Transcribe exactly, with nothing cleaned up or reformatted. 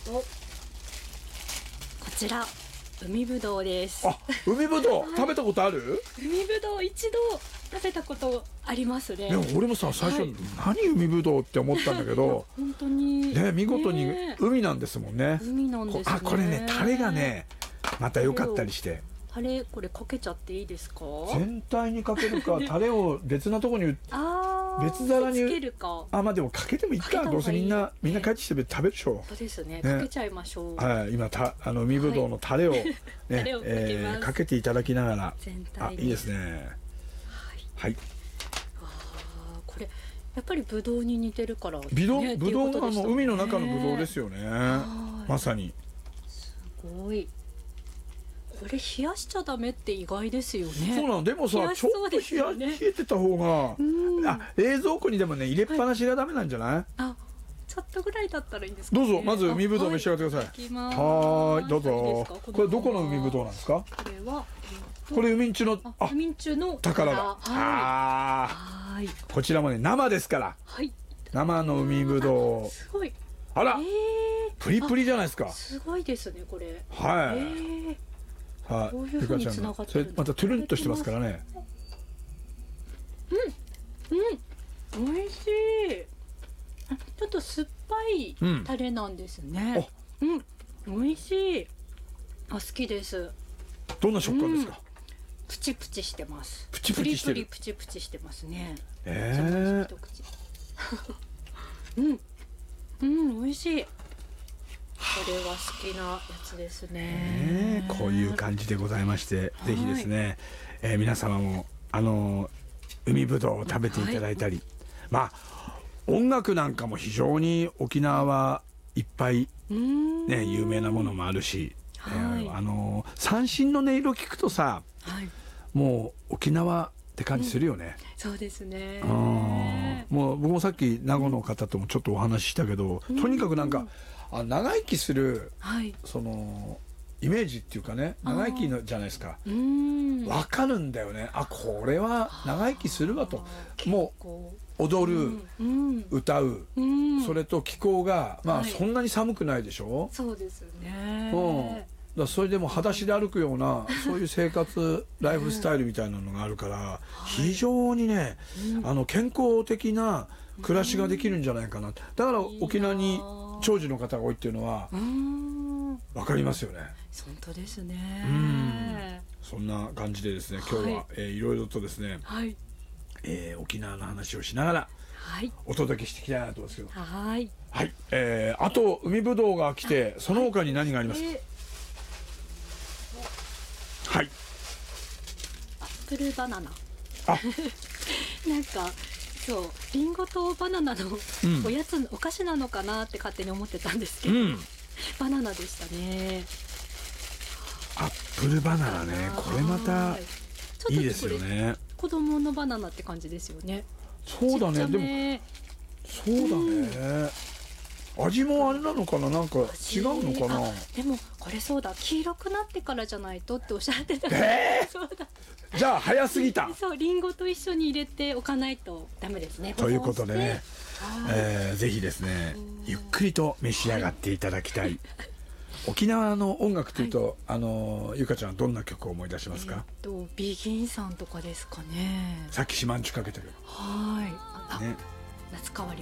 お、こちら海ぶどうです。 あ、海ぶどう、はい、食べたことある？ 海ぶどう一度食べたことありますね。 でも俺もさ、最初、はい、何海ぶどうって思ったんだけど本当にね、見事に海なんですもんね。 海なんですね。 あ、これね、タレがねまた良かったりして。 タレこれかけちゃっていいですか？ 全体にかけるかタレを別なところに別皿につけるか。 あ、まあでもかけてもいいか。どうせみんなみんな帰ってきて食べるでしょ。 そうですね、かけちゃいましょう。 はい、今たあの海ぶどうのタレをね、えかけていただきながら。 全体に。 あ、いいですね。はい。 あ、これやっぱりブドウに似てるから。 ぶどう、ぶどうがもう海の中のぶどうですよね。まさに。 すごい。これ冷やしちゃダメって意外ですよね。 そうなの。でもさ、ちょっと冷や冷えてた方が、あ、冷蔵庫にでもね入れっぱなしがダメなんじゃない？ あ、ちょっとぐらいだったらいいんですか？ どうぞ、まず海ぶどう召し上がってください。はい、どうぞ。これどこの海ぶどうなんですか？ これはこれ海んちゅの、 あ、海んちゅの宝だ。ああ、こちらもね生ですから。はい。生の海ぶどう。すごい。あら、プリプリじゃないですか。 すごいですねこれ。 はい。はい、ゆかちゃんがそれまたトゥルンとしてますからね。 うん、うん、美味しい。ちょっと酸っぱいタレなんですね。うん、美味しい。あ、好きです。 どんな食感ですか？ プチプチしてます。 プチプチしてる。 プチプチしてますね。 ええ。 うん、うん、美味しい。これは好きなやつですね。 こういう感じでございまして、ぜひですね、えー、皆様もあの海ぶどうを食べていただいたり、はい、まあ音楽なんかも非常に沖縄はいっぱいね有名なものもあるし、はい、えー、あの三線の音色聞くとさ、はい、もう沖縄って感じするよね。 うん、そうですね。 もう僕もさっき名護の方ともちょっとお話ししたけど、とにかくなんか、あ、長生きする、はい、そのイメージっていうかね、長生きのじゃないですか。わかるんだよね。あ、これは長生きするわと。もう踊る、うん、歌う、うん、それと気候がまあ、はい、そんなに寒くないでしょ。 そうですね。 うん。だそれでも裸足で歩くようなそういう生活ライフスタイルみたいなのがあるから非常にね、あの健康的な暮らしができるんじゃないかな。だから沖縄に長寿の方が多いっていうのは分かりますよね。 本当ですね。 うん、そんな感じでですね、今日は、はい、えー、いろいろとですね、はい、えー、沖縄の話をしながらお届けしていきたいなと思うんですけど、はい、はい、えー、あと海ぶどうが来て、その他に何がありますか？えーはい、 アップルバナナ。 あなんかそうリンゴとバナナのおやつ、うん、お菓子なのかなって勝手に思ってたんですけど、うん、バナナでしたね。 アップルバナナね、これまたいいですよね。 子供のバナナって感じですよね。 そうだね。でもそうだね、うん、味もあれなのかな、なんか違うのかな。 でもこれそうだ、黄色くなってからじゃないとっておっしゃってた。 えー、 そうだ。 じゃあ早すぎた。 そう、リンゴと一緒に入れておかないとダメですね。 ということでね、えー、ぜひですねゆっくりと召し上がっていただきたい。沖縄の音楽というと、はい、あのゆかちゃんどんな曲を思い出しますか？ えー、とビギンさんとかですかね。 さっき四万十かけたけど。 はい。ね、夏変わり